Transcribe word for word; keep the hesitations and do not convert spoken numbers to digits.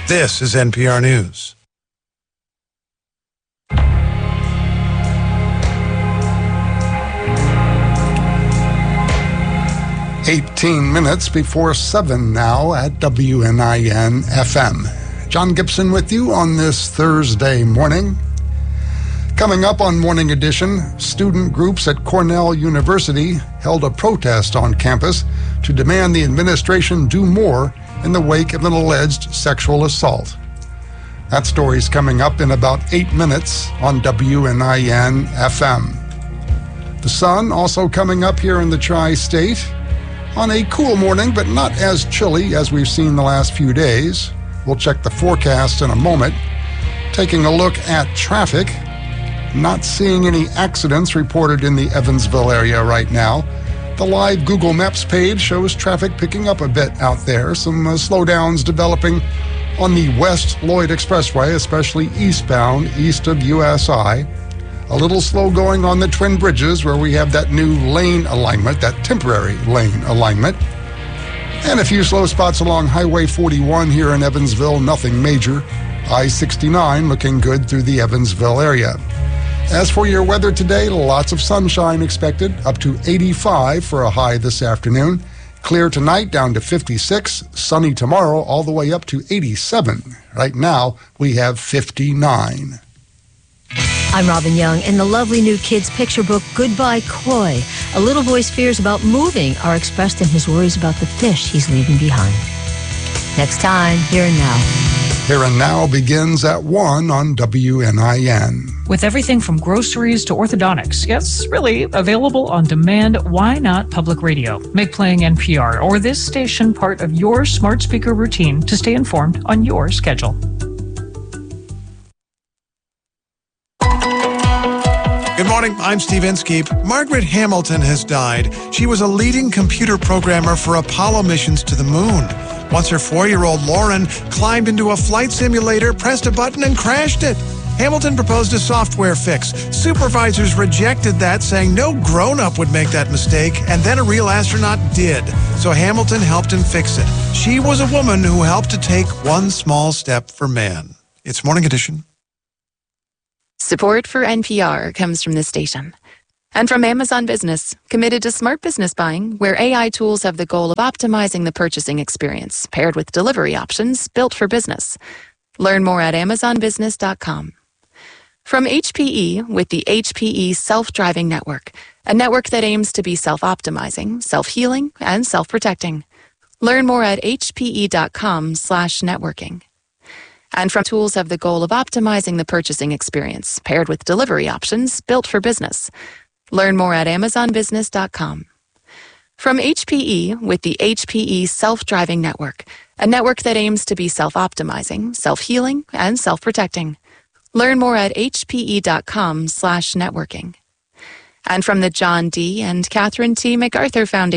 This is N P R News. eighteen minutes before seven now at W N I N F M. John Gibson with you on this Thursday morning. Coming up on Morning Edition, student groups at Cornell University held a protest on campus to demand the administration do more in the wake of an alleged sexual assault. That story's coming up in about eight minutes on W N I N F M. The sun also coming up here in the Tri-State on a cool morning, but not as chilly as we've seen the last few days. We'll check the forecast in a moment. Taking a look at traffic, not seeing any accidents reported in the Evansville area right now. The live Google Maps page shows traffic picking up a bit out there. Some uh, slowdowns developing on the West Lloyd Expressway, especially eastbound, east of U S I. A little slow going on the Twin Bridges, where we have that new lane alignment, that temporary lane alignment. And a few slow spots along Highway forty-one here in Evansville, nothing major. I sixty-nine looking good through the Evansville area. As for your weather today, lots of sunshine expected, up to eighty-five for a high this afternoon. Clear tonight, down to fifty-six. Sunny tomorrow, all the way up to eighty-seven. Right now, we have fifty-nine. I'm Robin Young. In the lovely new kids' picture book, Goodbye Koi, a little boy's fears about moving are expressed in his worries about the fish he's leaving behind. Next time, Here and Now. Here and Now begins at one on W N I N. With everything from groceries to orthodontics, yes, really, available on demand, why not public radio? Make playing N P R or this station part of your smart speaker routine to stay informed on your schedule. Good morning, I'm Steve Inskeep. Margaret Hamilton has died. She was a leading computer programmer for Apollo missions to the moon. Once her four-year-old Lauren climbed into a flight simulator, pressed a button, and crashed it. Hamilton proposed a software fix. Supervisors rejected that, saying no grown-up would make that mistake, and then a real astronaut did. So Hamilton helped him fix it. She was a woman who helped to take one small step for man. It's Morning Edition. Support for N P R comes from this station. And from Amazon Business, committed to smart business buying, where A I tools have the goal of optimizing the purchasing experience, paired with delivery options built for business. Learn more at amazon business dot com. From H P E, with the H P E Self-Driving Network, a network that aims to be self-optimizing, self-healing, and self-protecting. Learn more at h p e dot com slash networking. And from tools have the goal of optimizing the purchasing experience, paired with delivery options built for business. Learn more at amazon business dot com. From H P E, with the H P E Self-Driving Network, a network that aims to be self-optimizing, self-healing, and self-protecting. Learn more at h p e dot com slash networking. And from the John D. and Catherine T. MacArthur Foundation,